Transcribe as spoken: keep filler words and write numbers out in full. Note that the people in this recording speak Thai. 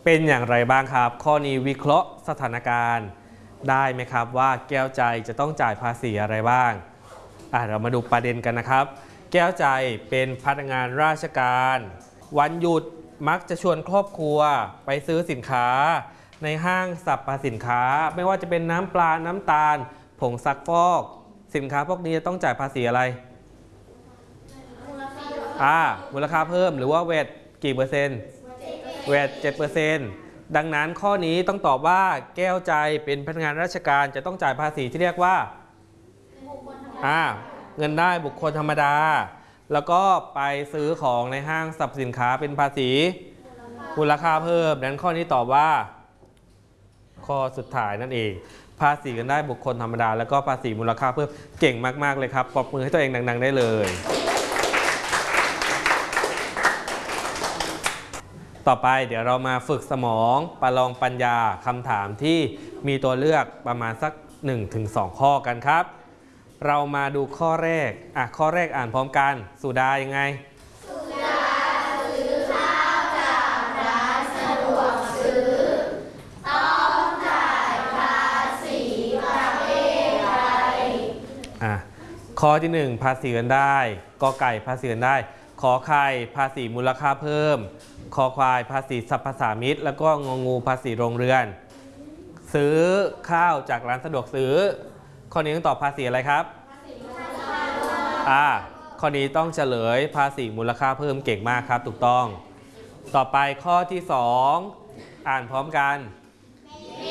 เป็นอย่างไรบ้างครับข้อนี้วิเคราะห์สถานการณ์ได้ไหมครับว่าแก้วใจจะต้องจ่ายภาษีอะไรบ้างอ่ะเรามาดูประเด็นกันนะครับแก้วใจเป็นพนักงานราชการวันหยุดมักจะชวนครอบครัวไปซื้อสินค้าในห้างสรรพสินค้าไม่ว่าจะเป็นน้ำปลาน้ำตาลผงซักฟอกสินค้าพวกนี้จะต้องจ่ายภาษีอะไรอ่ามูลค่าเพิ่มหรือว่าเวทกี่เปอร์เซ็นต์เวท เจ็ดเปอร์เซ็นต์ ดังนั้นข้อนี้ต้องตอบว่าแก้วใจเป็นพนักงานราชการจะต้องจ่ายภาษีที่เรียกว่าอ่าเงินได้บุคคลธรรมดาแล้วก็ไปซื้อของในห้างสรรพสินค้าเป็นภาษีมูลค่าเพิ่มดังนั้นข้อนี้ตอบว่าข้อสุดท้ายนั่นเองภาษีเงินได้บุคคลธรรมดาแล้วก็ภาษีมูลค่าเพิ่มเก่งมากๆเลยครับปรบมือให้ตัวเองดังๆได้เลยต่อไปเดี๋ยวเรามาฝึกสมองประลองปัญญาคำถามที่มีตัวเลือกประมาณสัก หนึ่งถึงสอง ข้อกันครับเรามาดูข้อแรกอ่ะข้อแรกอ่านพร้อมกันสุดายังไงสุดาซื้อข้าวจากร้านสะดวกซื้อต้องจ่ายภาษีประเภทใดอ่ะข้อที่หนึ่งภาษีเงินได้กอไก่ภาษีเงินได้ขอไข่ภาษีมูลค่าเพิ่มคอควายภาษีสรรพสามิตแล้วก็งองูภาษีโรงเรือนซื้อข้าวจากร้านสะดวกซื้อข้อนี้ต้องตอบภาษีอะไรครับอ่าข้อนี้ต้องเฉลยภาษีมูลค่าเพิ่มเก่งมากครับถูกต้องต่อไปข้อที่สองอ่านพร้อมกัน